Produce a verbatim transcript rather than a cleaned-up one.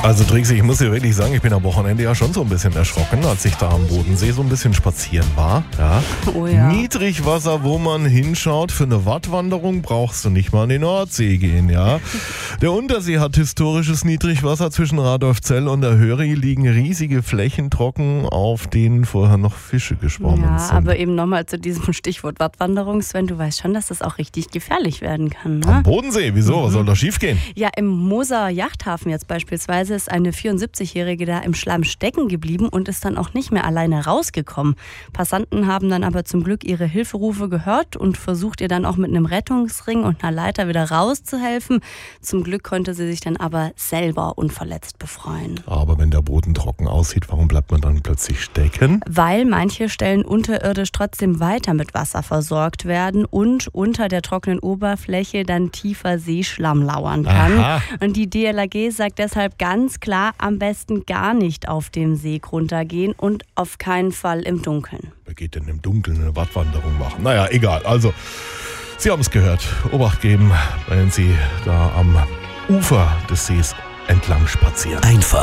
Also Trixi, ich muss dir wirklich sagen, ich bin am Wochenende ja schon so ein bisschen erschrocken, als ich da am Bodensee so ein bisschen spazieren war. Ja. Oh ja. Niedrigwasser, wo man hinschaut. Für eine Wattwanderung brauchst du nicht mal in die Nordsee gehen. Ja. Der Untersee hat historisches Niedrigwasser. Zwischen Radolfzell und der Höri liegen riesige Flächen trocken, auf denen vorher noch Fische geschwommen ja, sind. Aber eben nochmal zu diesem Stichwort Wattwanderung, Sven, du weißt schon, dass das auch richtig gefährlich werden kann, ne? Am Bodensee? Wieso? Was soll da schief gehen? Ja, im Moser Yachthafen jetzt beispielsweise ist eine vierundsiebzigjährige da im Schlamm stecken geblieben und ist dann auch nicht mehr alleine rausgekommen. Passanten haben dann aber zum Glück ihre Hilferufe gehört und versucht ihr dann auch mit einem Rettungsring und einer Leiter wieder rauszuhelfen. Zum Glück konnte sie sich dann aber selber unverletzt befreien. Aber wenn der Boden trocken aussieht, warum bleibt man dann plötzlich stecken? Weil manche Stellen unterirdisch trotzdem weiter mit Wasser versorgt werden und unter der trockenen Oberfläche dann tiefer Seeschlamm lauern kann. Aha. Und die D L R G sagt deshalb ganz klar, am besten gar nicht auf dem See runtergehen und auf keinen Fall im Dunkeln. Wer geht denn im Dunkeln eine Wattwanderung machen? Naja, egal. Also, Sie haben es gehört. Obacht geben, wenn Sie da am Ufer des Sees entlang spazieren. Einfach